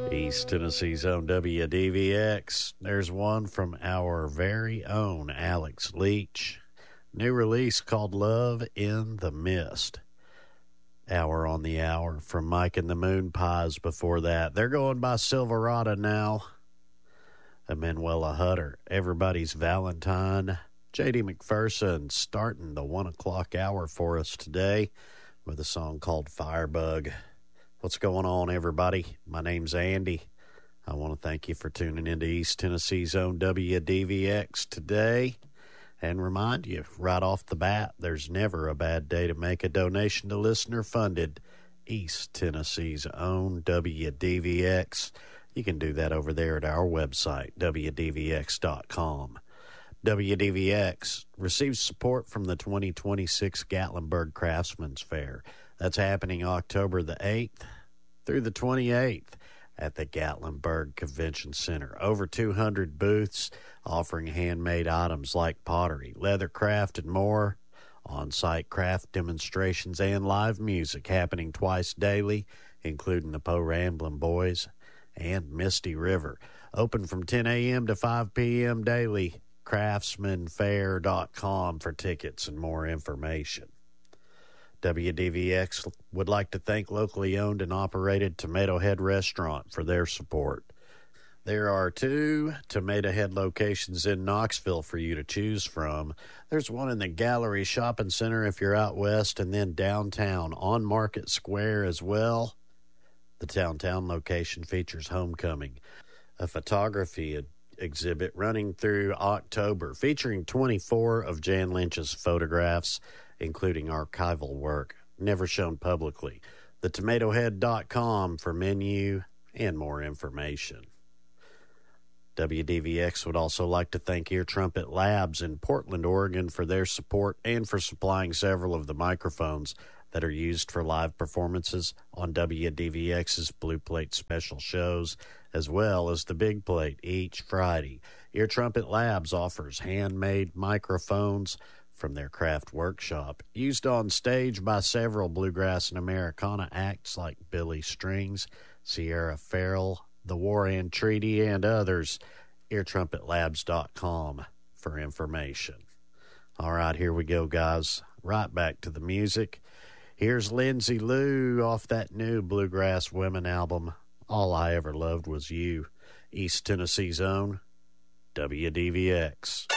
East Tennessee's own WDVX. There's one from our very own Alex Leach. New release called Love in the Mist. Hour on the Hour from Mike and the Moon Pies before that. They're going by Silverado now. Emanuela Hutter, Everybody's Valentine. J.D. McPherson starting the 1 o'clock hour for us today with a song called Firebug. What's going on, everybody? My name's Andy. I want to thank you for tuning into East Tennessee's own WDVX today. And remind you, right off the bat, there's never a bad day to make a donation to listener-funded East Tennessee's own WDVX. You can do that over there at our website, WDVX.com. WDVX receives support from the 2026 Gatlinburg Craftsman's Fair. That's happening October the 8th through the 28th at the Gatlinburg Convention Center. Over 200 booths offering handmade items like pottery, leather craft, and more. On-site craft demonstrations and live music happening twice daily, including the Poe Ramblin' Boys and Misty River. Open from 10 a.m. to 5 p.m. daily. craftsmanfair.com for tickets and more information. WDVX would like to thank locally owned and operated Tomato Head Restaurant for their support. There are 2 Tomato Head locations in Knoxville for you to choose from. There's one in the Gallery Shopping Center if you're out west, and then downtown on Market Square as well. The downtown location features Homecoming, a photography exhibit running through October, featuring 24 of Jan Lynch's photographs, including archival work never shown publicly. TheTomatoHead.com for menu and more information. WDVX would also like to thank Ear Trumpet Labs in Portland, Oregon for their support and for supplying several of the microphones that are used for live performances on WDVX's Blue Plate special shows, as well as the Big Plate each Friday. Ear Trumpet Labs offers handmade microphones from their craft workshop, used on stage by several bluegrass and Americana acts like Billy Strings, Sierra Farrell, The War and Treaty, and others. EarTrumpetLabs.com for information. All right, here we go, guys. Right back to the music. Here's Lindsay Lou off that new Bluegrass Women album, All I Ever Loved Was You. East Tennessee's own WDVX.